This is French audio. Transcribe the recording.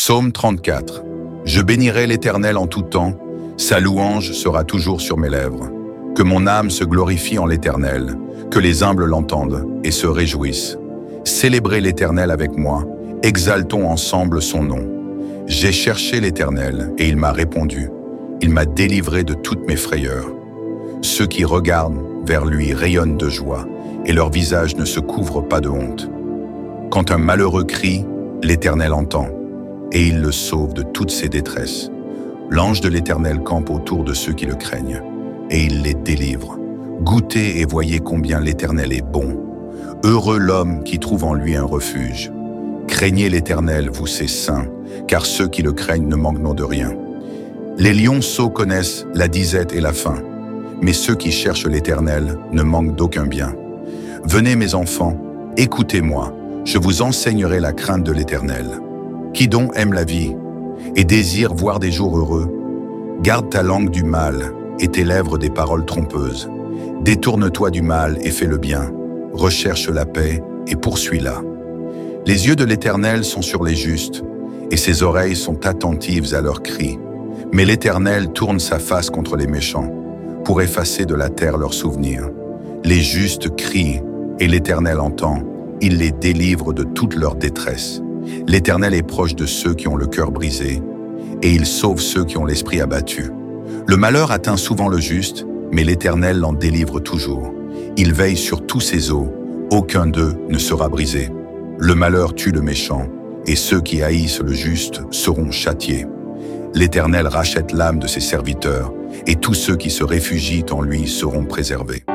Psaume 34. Je bénirai l'Éternel en tout temps, sa louange sera toujours sur mes lèvres. Que mon âme se glorifie en l'Éternel, que les humbles l'entendent et se réjouissent. Célébrez l'Éternel avec moi, exaltons ensemble son nom. J'ai cherché l'Éternel et il m'a répondu. Il m'a délivré de toutes mes frayeurs. Ceux qui regardent vers lui rayonnent de joie et leur visage ne se couvre pas de honte. Quand un malheureux crie, l'Éternel entend et il le sauve de toutes ses détresses. L'ange de l'Éternel campe autour de ceux qui le craignent et il les délivre. Goûtez et voyez combien l'Éternel est bon. Heureux l'homme qui trouve en lui un refuge. Craignez l'Éternel, vous ses saints, car ceux qui le craignent ne manqueront de rien. Les lionceaux connaissent la disette et la faim, mais ceux qui cherchent l'Éternel ne manquent d'aucun bien. Venez mes enfants, écoutez-moi, je vous enseignerai la crainte de l'Éternel. Qui donc aime la vie et désire voir des jours heureux? Garde ta langue du mal et tes lèvres des paroles trompeuses. Détourne-toi du mal et fais le bien. Recherche la paix et poursuis-la. Les yeux de l'Éternel sont sur les justes et ses oreilles sont attentives à leurs cris. Mais l'Éternel tourne sa face contre les méchants pour effacer de la terre leurs souvenirs. Les justes crient et l'Éternel entend. Il les délivre de toute leur détresse. L'Éternel est proche de ceux qui ont le cœur brisé et il sauve ceux qui ont l'esprit abattu. Le malheur atteint souvent le juste, mais l'Éternel l'en délivre toujours. Il veille sur tous ses os, aucun d'eux ne sera brisé. Le malheur tue le méchant, et ceux qui haïssent le juste seront châtiés. L'Éternel rachète l'âme de ses serviteurs, et tous ceux qui se réfugient en lui seront préservés.